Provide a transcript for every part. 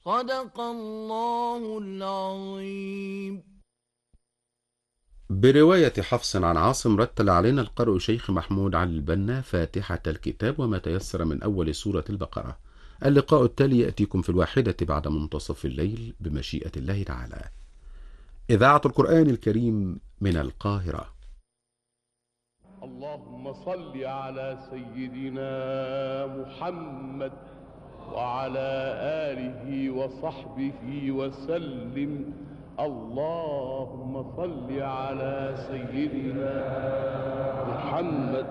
صدق الله العظيم. برواية حفص عن عاصم رتل علينا القارئ شيخ محمود علي البنا فاتحة الكتاب وما تيسر من أول سورة البقرة. اللقاء التالي يأتيكم في 1 بعد منتصف الليل بمشيئة الله تعالى. إذاعة القرآن الكريم من القاهرة. اللهم صل على سيدنا محمد وعلى آله وصحبه وسلم. اللهم صل على سيدنا محمد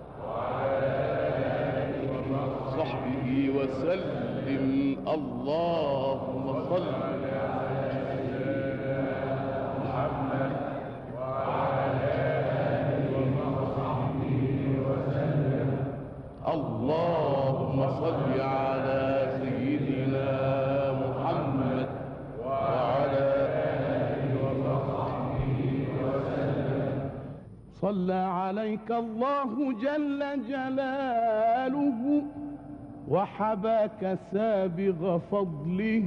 وصحبه وسلم. اللهم صل اللهم صل على سيدنا محمد وعلى آله وصحبه وسلم. صلى عليك الله جل جلاله وحباك سابغ فضله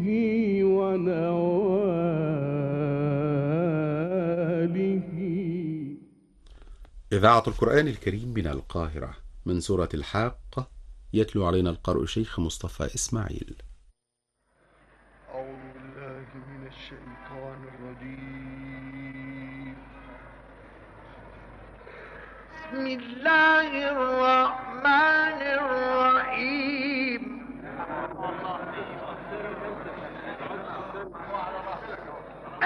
ونواله. إذاعة القرآن الكريم من القاهرة، من سورة الحاقة، يتلو علينا القارئ شيخ مصطفى إسماعيل. أعوذ بالله من الشيطان الرجيم. بسم الله الرحمن